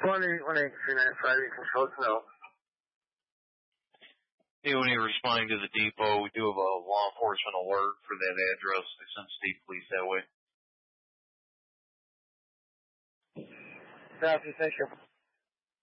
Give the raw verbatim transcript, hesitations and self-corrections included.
one eight one eight three nine five, you can close now. Hey, when you're responding to the depot, we do have a law enforcement alert for that address. They send state police that way. Copy, thank you.